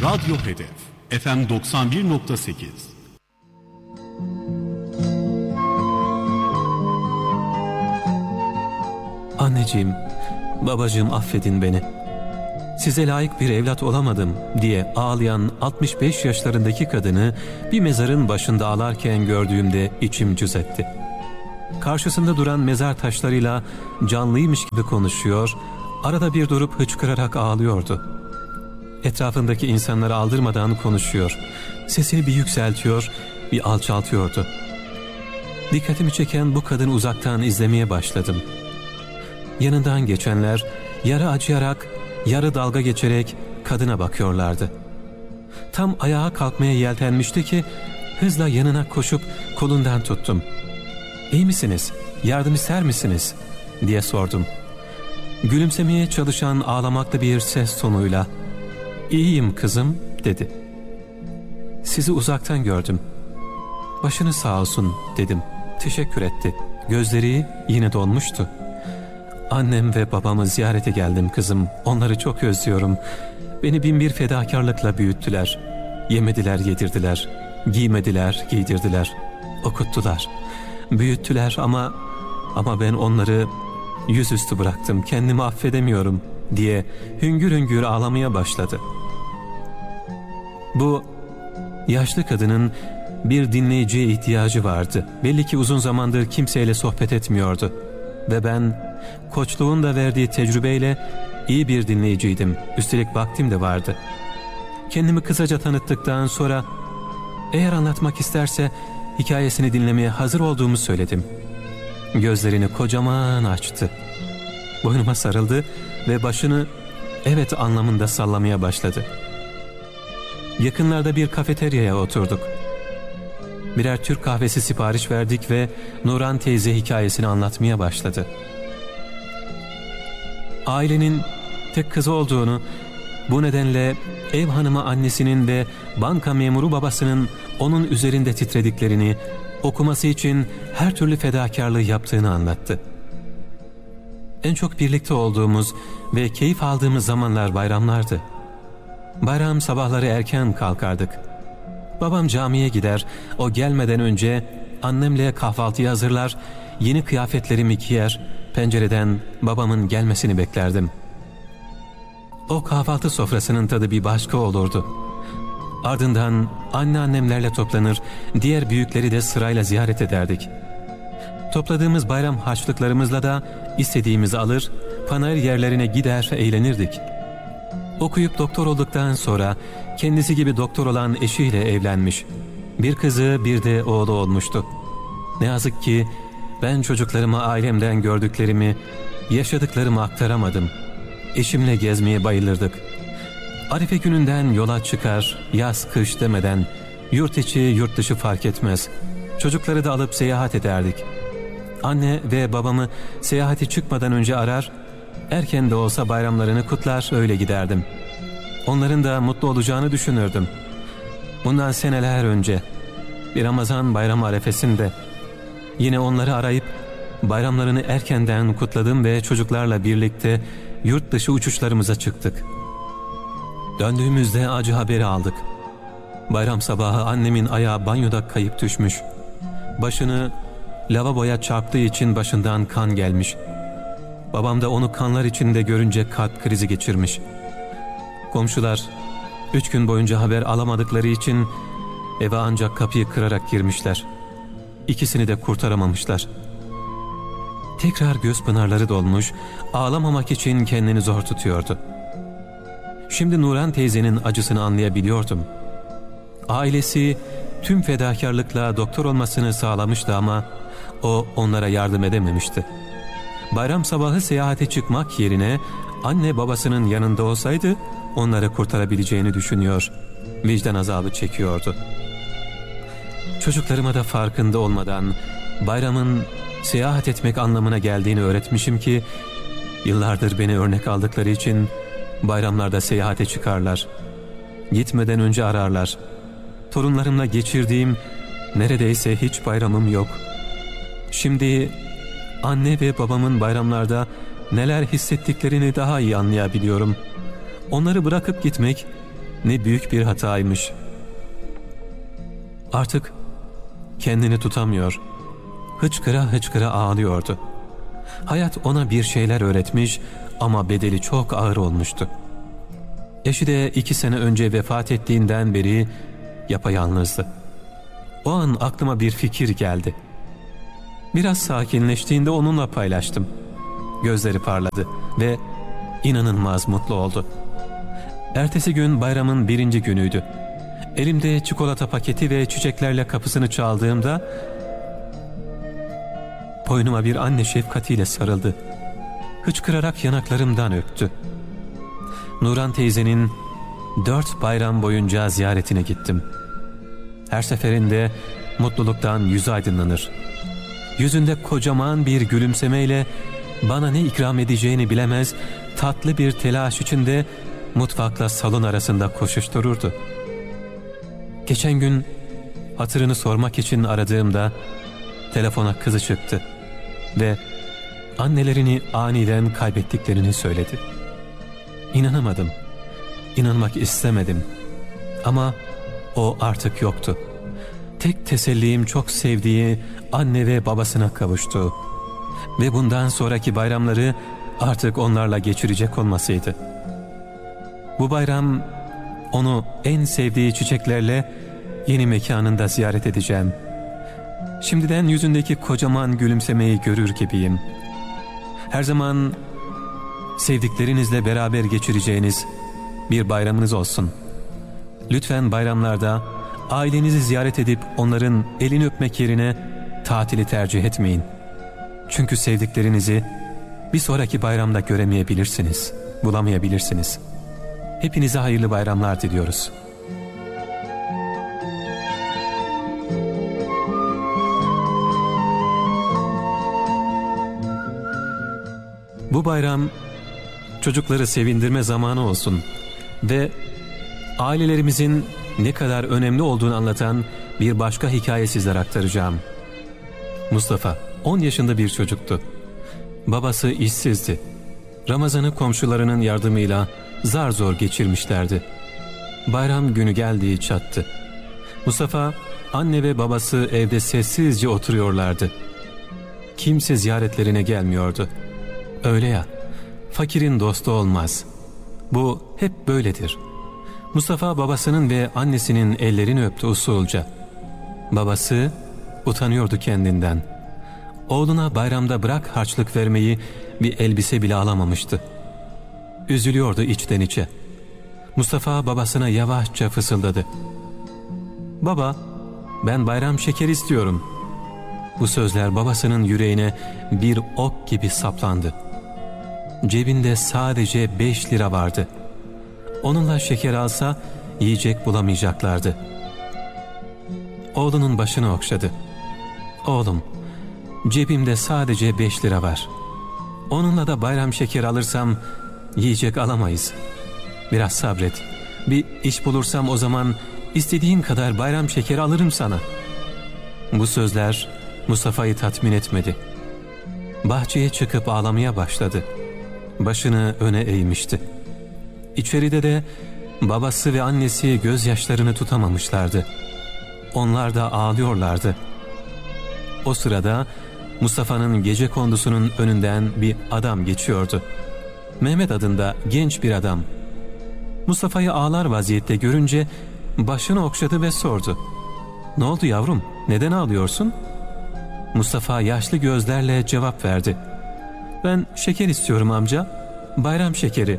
Radyo Hedef FM 91.8. Anneciğim, babacığım affedin beni. Size layık bir evlat olamadım diye ağlayan 65 yaşlarındaki kadını bir mezarın başında ağlarken gördüğümde içim cız etti. Karşısında duran mezar taşlarıyla canlıymış gibi konuşuyor, arada bir durup hıçkırarak ağlıyordu. Etrafındaki insanları aldırmadan konuşuyor, sesini bir yükseltiyor, bir alçaltıyordu. Dikkatimi çeken bu kadını uzaktan izlemeye başladım. Yanından geçenler yarı acıyarak, yarı dalga geçerek kadına bakıyorlardı. Tam ayağa kalkmaya yeltenmişti ki hızla yanına koşup kolundan tuttum. "İyi misiniz? Yardım ister misiniz?" diye sordum. Gülümsemeye çalışan ağlamaklı bir ses tonuyla "İyiyim kızım" dedi. "Sizi uzaktan gördüm." "Başınız sağ olsun" dedim. Teşekkür etti. Gözleri yine dolmuştu. "Annem ve babamı ziyarete geldim kızım. Onları çok özlüyorum. Beni bin bir fedakarlıkla büyüttüler. Yemediler, yedirdiler. Giymediler, giydirdiler. Okuttular. Büyüttüler ama ben onları yüzüstü bıraktım. Kendimi affedemiyorum" diye hüngür hüngür ağlamaya başladı. Bu yaşlı kadının bir dinleyiciye ihtiyacı vardı. Belli ki uzun zamandır kimseyle sohbet etmiyordu. Ve ben koçluğun da verdiği tecrübeyle iyi bir dinleyiciydim. Üstelik vaktim de vardı. Kendimi kısaca tanıttıktan sonra eğer anlatmak isterse hikayesini dinlemeye hazır olduğumu söyledim. Gözlerini kocaman açtı. Boynuma sarıldı ve başını evet anlamında sallamaya başladı. Yakınlarda bir kafeteryaya oturduk. Birer Türk kahvesi sipariş verdik ve Nuran teyze hikayesini anlatmaya başladı. Ailenin tek kızı olduğunu, bu nedenle ev hanımı annesinin ve banka memuru babasının onun üzerinde titrediklerini, okuması için her türlü fedakarlığı yaptığını anlattı. En çok birlikte olduğumuz ve keyif aldığımız zamanlar bayramlardı. Bayram sabahları erken kalkardık. Babam camiye gider, o gelmeden önce annemle kahvaltıyı hazırlar, yeni kıyafetlerimi giyer, pencereden babamın gelmesini beklerdim. O kahvaltı sofrasının tadı bir başka olurdu. Ardından anneannemlerle toplanır, diğer büyükleri de sırayla ziyaret ederdik. Topladığımız bayram harçlıklarımızla da istediğimizi alır, panayır yerlerine gider, eğlenirdik. Okuyup doktor olduktan sonra kendisi gibi doktor olan eşiyle evlenmiş. Bir kızı bir de oğlu olmuştu. Ne yazık ki ben çocuklarıma ailemden gördüklerimi, yaşadıklarımı aktaramadım. Eşimle gezmeye bayılırdık. Arife gününden yola çıkar, yaz kış demeden, yurt içi yurt dışı fark etmez. Çocukları da alıp seyahat ederdik. Anne ve babamı seyahate çıkmadan önce arar, erken de olsa bayramlarını kutlar öyle giderdim. Onların da mutlu olacağını düşünürdüm. Bundan seneler önce bir Ramazan bayramı arefesinde yine onları arayıp bayramlarını erkenden kutladım ve çocuklarla birlikte yurt dışı uçuşlarımıza çıktık. Döndüğümüzde acı haberi aldık. Bayram sabahı annemin ayağı banyoda kayıp düşmüş. Başını lavaboya çarptığı için başından kan gelmiş. Babam da onu kanlar içinde görünce kalp krizi geçirmiş. Komşular 3 gün boyunca haber alamadıkları için eve ancak kapıyı kırarak girmişler. İkisini de kurtaramamışlar. Tekrar göz pınarları dolmuş, ağlamamak için kendini zor tutuyordu. Şimdi Nuran teyzenin acısını anlayabiliyordum. Ailesi tüm fedakarlıkla doktor olmasını sağlamıştı ama o onlara yardım edememişti. Bayram sabahı seyahate çıkmak yerine anne babasının yanında olsaydı onları kurtarabileceğini düşünüyor, vicdan azabı çekiyordu. Çocuklarıma da farkında olmadan bayramın seyahat etmek anlamına geldiğini öğretmişim ki yıllardır beni örnek aldıkları için bayramlarda seyahate çıkarlar. Gitmeden önce ararlar. Torunlarımla geçirdiğim neredeyse hiç bayramım yok. Şimdi anne ve babamın bayramlarda neler hissettiklerini daha iyi anlayabiliyorum. Onları bırakıp gitmek ne büyük bir hataymış. Artık kendini tutamıyor. Hıçkıra hıçkıra ağlıyordu. Hayat ona bir şeyler öğretmiş ama bedeli çok ağır olmuştu. Eşi de 2 sene önce vefat ettiğinden beri yapayalnızdı. O an aklıma bir fikir geldi. Biraz sakinleştiğinde onunla paylaştım. Gözleri parladı ve inanılmaz mutlu oldu. Ertesi gün bayramın 1. günüydü. Elimde çikolata paketi ve çiçeklerle kapısını çaldığımda boynuma bir anne şefkatiyle sarıldı. Hıçkırarak yanaklarımdan öptü. Nuran teyzenin 4 bayram boyunca ziyaretine gittim. Her seferinde mutluluktan yüzü aydınlanır. Yüzünde kocaman bir gülümsemeyle bana ne ikram edeceğini bilemez, tatlı bir telaş içinde mutfakla salon arasında koşuştururdu. Geçen gün hatırını sormak için aradığımda telefona kızı çıktı ve annelerini aniden kaybettiklerini söyledi. İnanamadım, inanmak istemedim ama o artık yoktu. Tek tesellim çok sevdiği anne ve babasına kavuştu ve bundan sonraki bayramları artık onlarla geçirecek olmasıydı. Bu bayram onu en sevdiği çiçeklerle yeni mekanında ziyaret edeceğim. Şimdiden yüzündeki kocaman gülümsemeyi görür gibiyim. Her zaman sevdiklerinizle beraber geçireceğiniz bir bayramınız olsun. Lütfen bayramlarda ailenizi ziyaret edip onların elini öpmek yerine tatili tercih etmeyin. Çünkü sevdiklerinizi bir sonraki bayramda göremeyebilirsiniz, bulamayabilirsiniz. Hepinize hayırlı bayramlar diliyoruz. Bu bayram çocukları sevindirme zamanı olsun ve ailelerimizin ne kadar önemli olduğunu anlatan bir başka hikaye sizlere aktaracağım. Mustafa 10 yaşında bir çocuktu. Babası işsizdi. Ramazan'ı komşularının yardımıyla zar zor geçirmişlerdi. Bayram günü geldiği çattı. Mustafa, anne ve babası evde sessizce oturuyorlardı. Kimse ziyaretlerine gelmiyordu. Öyle ya, fakirin dostu olmaz. Bu hep böyledir. Mustafa babasının ve annesinin ellerini öptü usulca. Babası utanıyordu kendinden. Oğluna bayramda bırak harçlık vermeyi, bir elbise bile alamamıştı. Üzülüyordu içten içe. Mustafa babasına yavaşça fısıldadı. "Baba, ben bayram şekeri istiyorum." Bu sözler babasının yüreğine bir ok gibi saplandı. Cebinde sadece 5 lira vardı. Onunla şeker alsa yiyecek bulamayacaklardı. Oğlunun başını okşadı. "Oğlum, cebimde sadece 5 lira var. Onunla da bayram şekeri alırsam yiyecek alamayız. Biraz sabret. Bir iş bulursam o zaman istediğin kadar bayram şekeri alırım sana." Bu sözler Mustafa'yı tatmin etmedi. Bahçeye çıkıp ağlamaya başladı. Başını öne eğmişti. İçeride de babası ve annesi gözyaşlarını tutamamışlardı. Onlar da ağlıyorlardı. O sırada Mustafa'nın gecekondusunun önünden bir adam geçiyordu. Mehmet adında genç bir adam. Mustafa'yı ağlar vaziyette görünce başını okşadı ve sordu. "Ne oldu yavrum? Neden ağlıyorsun?" Mustafa yaşlı gözlerle cevap verdi. "Ben şeker istiyorum amca. Bayram şekeri."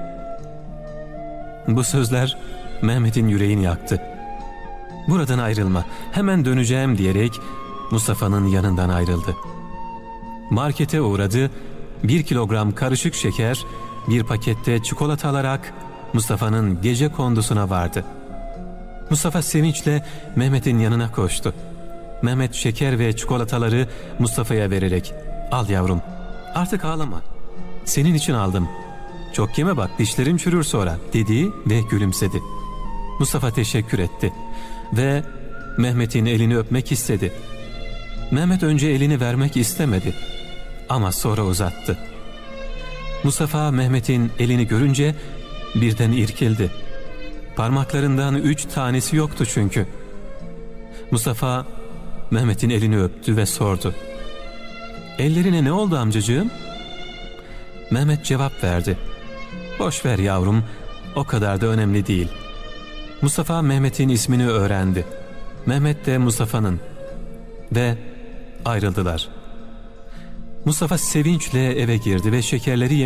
Bu sözler Mehmet'in yüreğini yaktı. "Buradan ayrılma, hemen döneceğim" diyerek Mustafa'nın yanından ayrıldı. Markete uğradı, 1 kilogram karışık şeker, bir pakette çikolata alarak Mustafa'nın gecekondusuna vardı. Mustafa sevinçle Mehmet'in yanına koştu. Mehmet şeker ve çikolataları Mustafa'ya vererek "Al yavrum, artık ağlama. Senin için aldım. Çok yeme bak, dişlerin çürür sonra" dedi ve gülümsedi. Mustafa teşekkür etti ve Mehmet'in elini öpmek istedi. Mehmet önce elini vermek istemedi ama sonra uzattı. Mustafa Mehmet'in elini görünce birden irkildi. Parmaklarından 3 tanesi yoktu çünkü. Mustafa Mehmet'in elini öptü ve sordu: "Ellerine ne oldu amcacığım?" Mehmet cevap verdi: "Boş ver yavrum, o kadar da önemli değil." Mustafa Mehmet'in ismini öğrendi. Mehmet de Mustafa'nın. Ve ayrıldılar. Mustafa sevinçle eve girdi ve şekerleri